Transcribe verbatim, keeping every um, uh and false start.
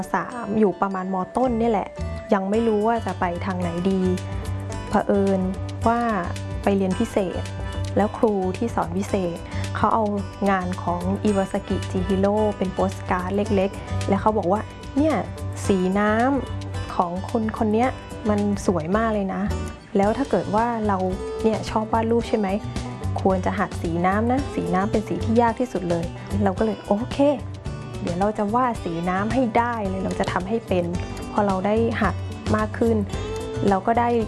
สามอยู่ประมาณม.ต้นนี่แหละยังไม่รู้ว่าจะไปทางไหนดีเผอิญว่าไปเรียนพิเศษแล้วครูที่สอนพิเศษเขาเอางานของอิวาซากิจิฮิโร่เป็นโปสการ์ดเล็กๆแล้วเขาบอกว่าเนี่ยสีน้ำของคนคนนี้มันสวยมากเลยนะแล้วถ้าเกิดว่าเราเนี่ยชอบวาดรูปใช่ไหมควรจะหัดสีน้ำนะสีน้ำเป็นสีที่ยากที่สุดเลยเราก็เลยโอเคเดี๋ยวเราจะวาดสีน้ำให้ได้เลยเราจะทำให้เป็นพอเราได้หัดมากขึ้นเราก็ได้